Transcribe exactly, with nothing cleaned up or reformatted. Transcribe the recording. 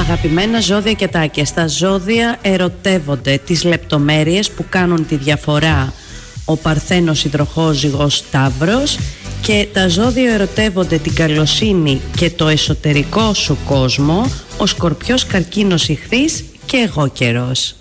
Αγαπημένα ζώδια και τάκια. Στα ζώδια ερωτεύονται τις λεπτομέρειες που κάνουν τη διαφορά ο Παρθένος υδροχόζυγος Ταύρος, και τα ζώδια ερωτεύονται την καλοσύνη και το εσωτερικό σου κόσμο ο Σκορπιός Καρκίνος Ιχθύς και εγώ Καιρός.